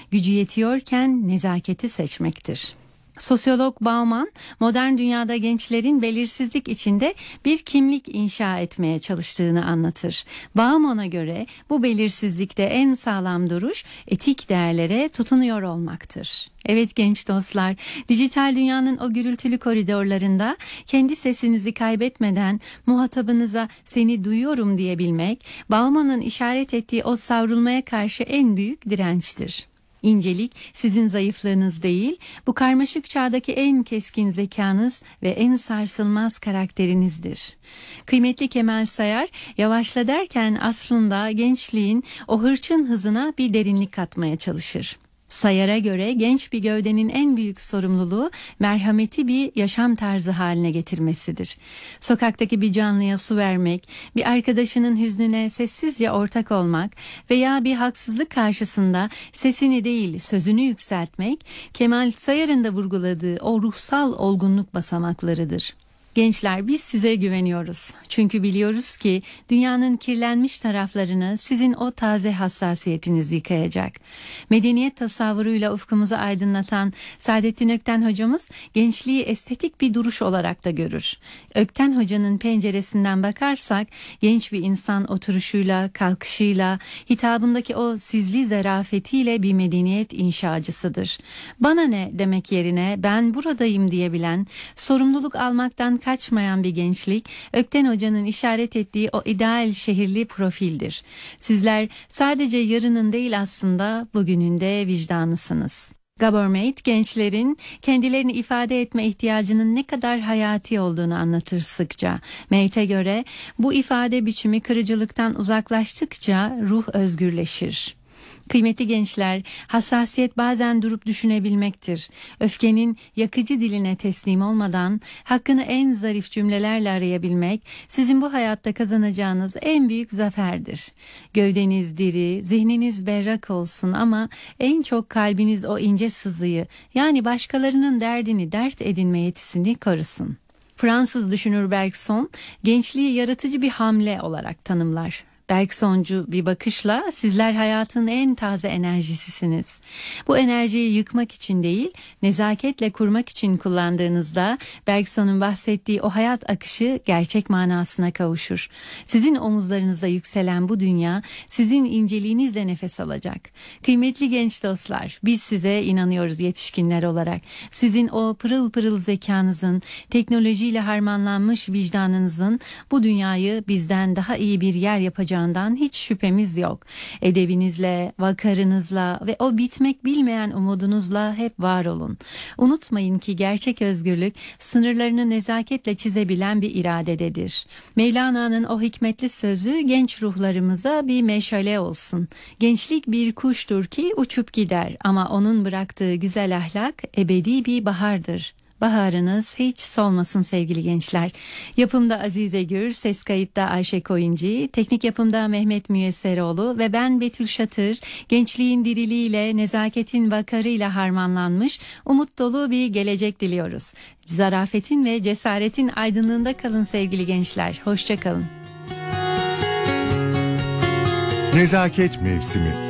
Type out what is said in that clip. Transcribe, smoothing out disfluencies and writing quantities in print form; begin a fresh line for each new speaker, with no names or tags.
Gücü yetiyorken nezaketi seçmektir. Sosyolog Bauman, modern dünyada gençlerin belirsizlik içinde bir kimlik inşa etmeye çalıştığını anlatır. Bauman'a göre bu belirsizlikte en sağlam duruş etik değerlere tutunuyor olmaktır. Evet genç dostlar, dijital dünyanın o gürültülü koridorlarında kendi sesinizi kaybetmeden muhatabınıza "seni duyuyorum" diyebilmek, Bauman'ın işaret ettiği o savrulmaya karşı en büyük dirençtir. İncelik sizin zayıflığınız değil, bu karmaşık çağdaki en keskin zekanız ve en sarsılmaz karakterinizdir. Kıymetli Kemal Sayar, yavaşla derken aslında gençliğin o hırçın hızına bir derinlik katmaya çalışır. Sayar'a göre genç bir gövdenin en büyük sorumluluğu merhameti bir yaşam tarzı haline getirmesidir. Sokaktaki bir canlıya su vermek, bir arkadaşının hüznüne sessizce ortak olmak veya bir haksızlık karşısında sesini değil sözünü yükseltmek, Kemal Sayar'ın da vurguladığı o ruhsal olgunluk basamaklarıdır. Gençler, biz size güveniyoruz. Çünkü biliyoruz ki dünyanın kirlenmiş taraflarını sizin o taze hassasiyetiniz yıkayacak. Medeniyet tasavvuruyla ufkumuzu aydınlatan Saadettin Ökten hocamız gençliği estetik bir duruş olarak da görür. Ökten hocanın penceresinden bakarsak genç bir insan oturuşuyla, kalkışıyla, hitabındaki o sizli zarafetiyle bir medeniyet inşacısıdır. Bana ne demek yerine ben buradayım diyebilen, sorumluluk almaktan kaçmayan bir gençlik, Ökten Hoca'nın işaret ettiği o ideal şehirli profildir. Sizler sadece yarının değil aslında bugünün de vicdanısınız. Gabor Mate, gençlerin kendilerini ifade etme ihtiyacının ne kadar hayati olduğunu anlatır sıkça. Mate'e göre bu ifade biçimi kırıcılıktan uzaklaştıkça ruh özgürleşir. Kıymetli gençler, hassasiyet bazen durup düşünebilmektir. Öfkenin yakıcı diline teslim olmadan hakkını en zarif cümlelerle arayabilmek sizin bu hayatta kazanacağınız en büyük zaferdir. Gövdeniz diri, zihniniz berrak olsun ama en çok kalbiniz o ince sızıyı, yani başkalarının derdini dert edinme yetisini korusun. Fransız düşünür Bergson, gençliği yaratıcı bir hamle olarak tanımlar. Bergsoncu bir bakışla sizler hayatın en taze enerjisisiniz. Bu enerjiyi yıkmak için değil, nezaketle kurmak için kullandığınızda Bergson'un bahsettiği o hayat akışı gerçek manasına kavuşur. Sizin omuzlarınızda yükselen bu dünya sizin inceliğinizle nefes alacak. Kıymetli genç dostlar, biz size inanıyoruz yetişkinler olarak. Sizin o pırıl pırıl zekanızın, teknolojiyle harmanlanmış vicdanınızın bu dünyayı bizden daha iyi bir yer yapacağını hiç şüphemiz yok. Edebinizle, vakarınızla ve o bitmek bilmeyen umudunuzla hep var olun. Unutmayın ki gerçek özgürlük sınırlarını nezaketle çizebilen bir iradededir. Mevlana'nın o hikmetli sözü genç ruhlarımıza bir meşale olsun. Gençlik bir kuştur ki uçup gider ama onun bıraktığı güzel ahlak ebedi bir bahardır. Baharınız hiç solmasın sevgili gençler. Yapımda Azize Gür, ses kayıtta Ayşe Koyuncu, teknik yapımda Mehmet Müyesseroğlu ve ben Betül Şatır, gençliğin diriliğiyle, nezaketin vakarıyla harmanlanmış, umut dolu bir gelecek diliyoruz. Zarafetin ve cesaretin aydınlığında kalın sevgili gençler. Hoşça kalın.
Nezaket mevsimi.